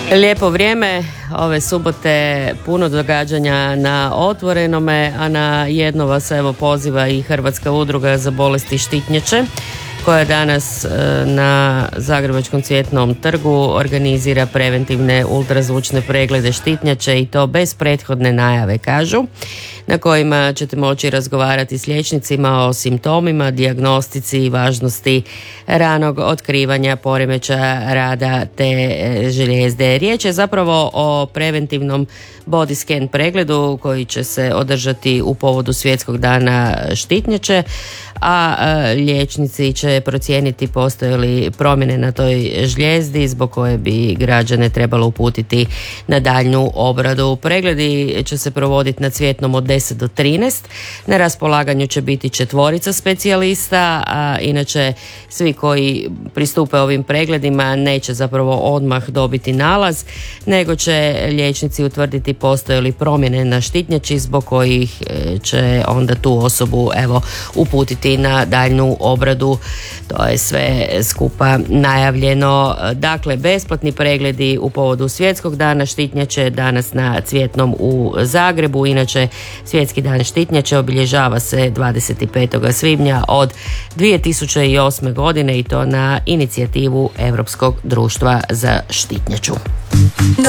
Lijepo vrijeme, ove subote puno događanja na Otvorenome, a na jedno vas evo poziva i Hrvatska udruga za bolesti štitnjače, koja danas na Zagrebačkom Cvjetnom trgu organizira preventivne ultrazvučne preglede štitnjače i to bez prethodne najave, kažu, na kojima ćete moći razgovarati s liječnicima o simptomima, dijagnostici i važnosti ranog otkrivanja poremećaja rada te žlijezde. Riječ je zapravo o preventivnom body scan pregledu koji će se održati u povodu Svjetskog dana štitnjače, a liječnici će procijeniti postoje li promjene na toj žlijezdi zbog koje bi građane trebalo uputiti na daljnju obradu. Pregledi će se provoditi na Cvjetnom od 10 do 13. Na raspolaganju će biti 4 specijalista, a inače svi koji pristupe ovim pregledima neće zapravo odmah dobiti nalaz, nego će liječnici utvrditi postoje li promjene na štitnjači zbog kojih će onda tu osobu uputiti na daljnju obradu. To je sve skupa najavljeno. Dakle, besplatni pregledi u povodu Svjetskog dana štitnjače danas na Cvjetnom u Zagrebu. Inače, Svjetski dan štitnjače obilježava se 25. svibnja od 2008. godine i to na inicijativu Europskog društva za štitnjaču.